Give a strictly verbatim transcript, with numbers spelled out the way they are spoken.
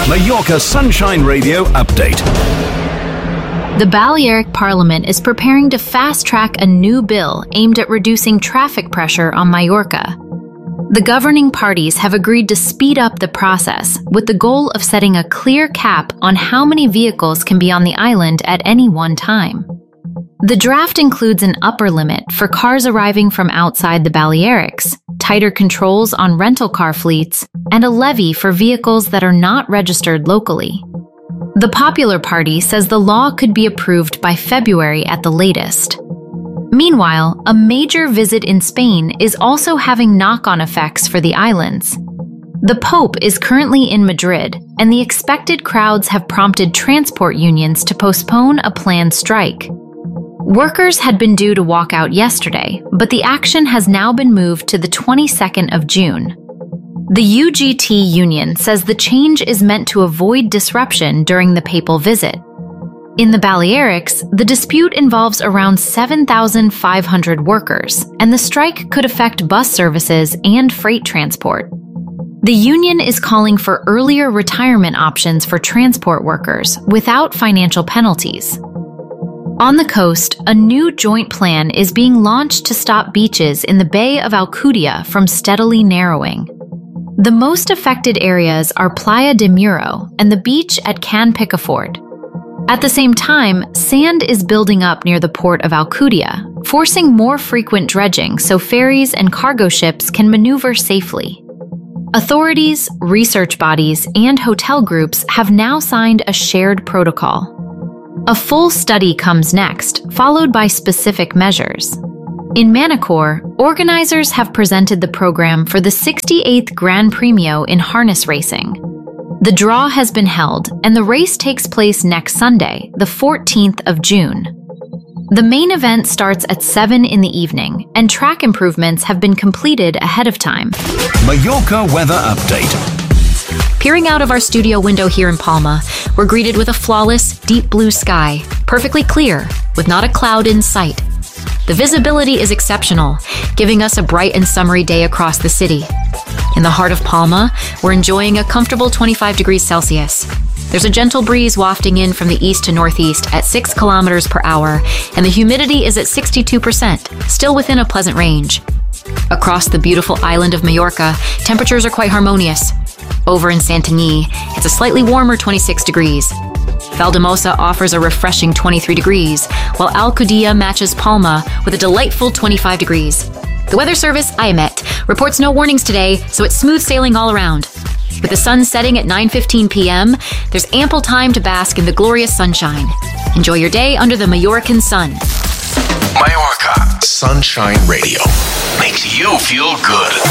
Mallorca Sunshine Radio update. The Balearic Parliament is preparing to fast-track a new bill aimed at reducing traffic pressure on Mallorca. The governing parties have agreed to speed up the process with the goal of setting a clear cap on how many vehicles can be on the island at any one time. The draft includes an upper limit for cars arriving from outside the Balearics, tighter controls on rental car fleets, and a levy for vehicles that are not registered locally. The Popular Party says the law could be approved by February at the latest. Meanwhile, a major visit in Spain is also having knock-on effects for the islands. The Pope is currently in Madrid, and the expected crowds have prompted transport unions to postpone a planned strike. Workers had been due to walk out yesterday, but the action has now been moved to the twenty-second of June. The U G T union says the change is meant to avoid disruption during the papal visit. In the Balearics, the dispute involves around seven thousand five hundred workers, and the strike could affect bus services and freight transport. The union is calling for earlier retirement options for transport workers without financial penalties. On the coast, a new joint plan is being launched to stop beaches in the Bay of Alcudia from steadily narrowing. The most affected areas are Playa de Muro and the beach at Can Picafort. At the same time, sand is building up near the port of Alcudia, forcing more frequent dredging so ferries and cargo ships can maneuver safely. Authorities, research bodies, and hotel groups have now signed a shared protocol. A full study comes next, followed by specific measures. In Manacor, organizers have presented the program for the sixty-eighth Gran Premio in harness racing. The draw has been held, and the race takes place next Sunday, the fourteenth of June. The main event starts at seven in the evening, and track improvements have been completed ahead of time. Mallorca weather update. Peering out of our studio window here in Palma, we're greeted with a flawless, deep blue sky, perfectly clear, with not a cloud in sight. The visibility is exceptional, giving us a bright and summery day across the city. In the heart of Palma, we're enjoying a comfortable twenty-five degrees Celsius. There's a gentle breeze wafting in from the east to northeast at six kilometers per hour, and the humidity is at sixty-two percent, still within a pleasant range. Across the beautiful island of Mallorca, temperatures are quite harmonious. Over in Santanyí, it's a slightly warmer twenty-six degrees. Valdemosa offers a refreshing twenty-three degrees, while Alcudia matches Palma with a delightful twenty-five degrees. The weather service, I M E T, reports no warnings today, so it's smooth sailing all around. With the sun setting at nine fifteen p m, there's ample time to bask in the glorious sunshine. Enjoy your day under the Mallorcan sun. Mallorca Sunshine Radio makes you feel good.